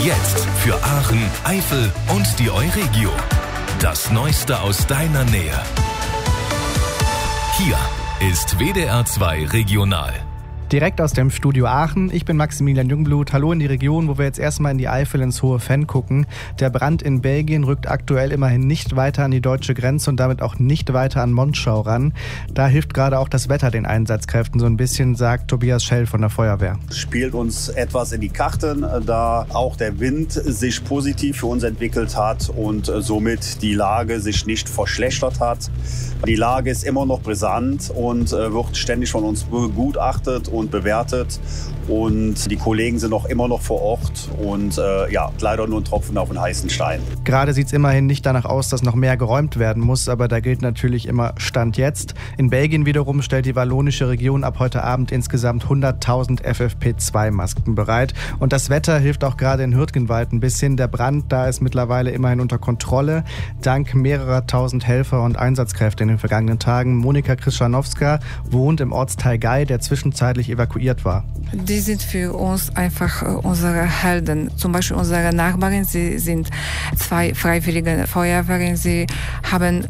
Jetzt für Aachen, Eifel und die Euregio. Das Neueste aus deiner Nähe. Hier ist WDR 2 Regional. Direkt aus dem Studio Aachen. Ich bin Maximilian Jungblut. Hallo in die Region, wo wir jetzt erstmal in die Eifel ins Hohe Venn gucken. Der Brand in Belgien rückt aktuell immerhin nicht weiter an die deutsche Grenze und damit auch nicht weiter an Monschau ran. Da hilft gerade auch das Wetter den Einsatzkräften so ein bisschen, sagt Tobias Schell von der Feuerwehr. Es spielt uns etwas in die Karten, da auch der Wind sich positiv für uns entwickelt hat und somit die Lage sich nicht verschlechtert hat. Die Lage ist immer noch brisant und wird ständig von uns begutachtet und bewertet. Und die Kollegen sind auch immer noch vor Ort und leider nur ein Tropfen auf den heißen Stein. Gerade sieht es immerhin nicht danach aus, dass noch mehr geräumt werden muss, aber da gilt natürlich immer Stand jetzt. In Belgien wiederum stellt die wallonische Region ab heute Abend insgesamt 100.000 FFP2-Masken bereit. Und das Wetter hilft auch gerade in Hürtgenwald ein bisschen. Der Brand da ist mittlerweile immerhin unter Kontrolle, dank mehrerer tausend Helfer und Einsatzkräfte in den vergangenen Tagen. Monika Krischanowska wohnt im Ortsteil Gei, der zwischenzeitlich evakuiert war. Die sind für uns einfach unsere Helden. Zum Beispiel unsere Nachbarin, sie sind 2 freiwillige Feuerwehren. Sie haben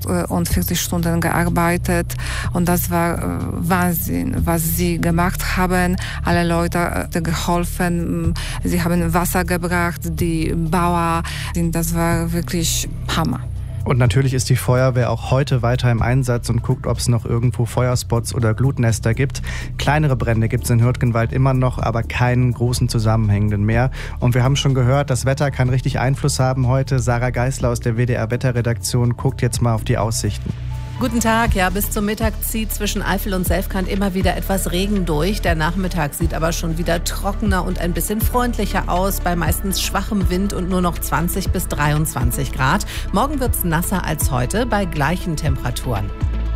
48 Stunden gearbeitet und das war Wahnsinn, was sie gemacht haben. Alle Leute geholfen, sie haben Wasser gebracht, die Bauer, das war wirklich Hammer. Und natürlich ist die Feuerwehr auch heute weiter im Einsatz und guckt, ob es noch irgendwo Feuerspots oder Glutnester gibt. Kleinere Brände gibt es in Hürtgenwald immer noch, aber keinen großen zusammenhängenden mehr. Und wir haben schon gehört, das Wetter kann richtig Einfluss haben heute. Sarah Geisler aus der WDR-Wetterredaktion guckt jetzt mal auf die Aussichten. Guten Tag, ja, bis zum Mittag zieht zwischen Eifel und Selfkant immer wieder etwas Regen durch. Der Nachmittag sieht aber schon wieder trockener und ein bisschen freundlicher aus, bei meistens schwachem Wind und nur noch 20 bis 23 Grad. Morgen wird's nasser als heute bei gleichen Temperaturen.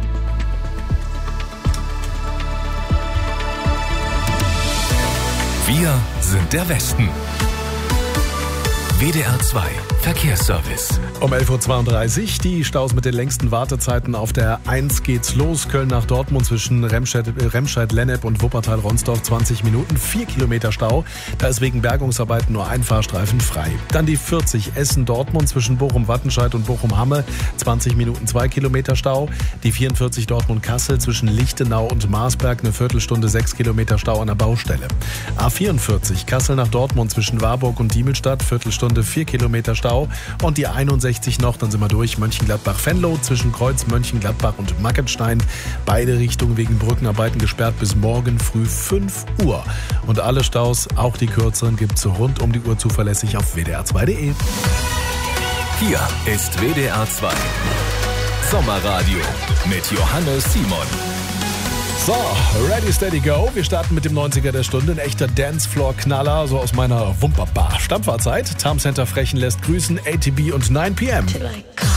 Wir sind der Westen. WDR 2 Verkehrsservice. Um 11.32 Uhr die Staus mit den längsten Wartezeiten auf der 1 geht's los. Köln nach Dortmund zwischen Remscheid-Lennep und Wuppertal-Ronsdorf 20 Minuten, 4 Kilometer Stau. Da ist wegen Bergungsarbeiten nur ein Fahrstreifen frei. Dann die 40 Essen-Dortmund zwischen Bochum-Wattenscheid und Bochum-Hamme, 20 Minuten, 2 Kilometer Stau. Die 44 Dortmund-Kassel zwischen Lichtenau und Marsberg, eine Viertelstunde, 6 Kilometer Stau an der Baustelle. A44 Kassel nach Dortmund zwischen Warburg und Diemelstadt, Viertelstunde, 4 Kilometer Stau. Und die 61 noch, dann sind wir durch, Mönchengladbach-Venlo zwischen Kreuz, Mönchengladbach und Mackenstein. Beide Richtungen wegen Brückenarbeiten gesperrt bis morgen früh 5 Uhr. Und alle Staus, auch die kürzeren, gibt's rund um die Uhr zuverlässig auf wdr2.de. Hier ist WDR 2 Sommerradio mit Johannes Simon. So, ready, steady, go. Wir starten mit dem 90er der Stunde. Ein echter Dancefloor-Knaller, so aus meiner Wumperbar. Stammfahrzeit. Tarm Center Frechen lässt grüßen. ATB und 9 PM.